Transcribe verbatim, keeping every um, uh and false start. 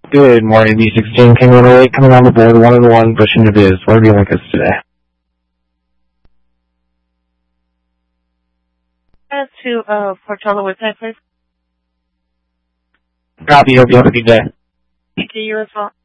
Good morning, B sixteen, King one oh eight, coming on the board, one oh one, pushing to biz. What are you like us today? Uh, to uh, Portola Woodside, please. Copy, hope you have a good day. Thank you, your response.